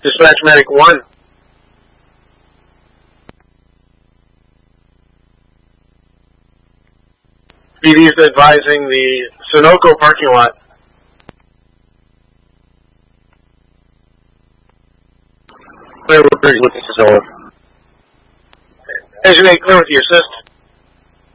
Dispatch Medic 1. PD is advising the Sunoco parking lot. Clear with the facility. As you may clear with the assist.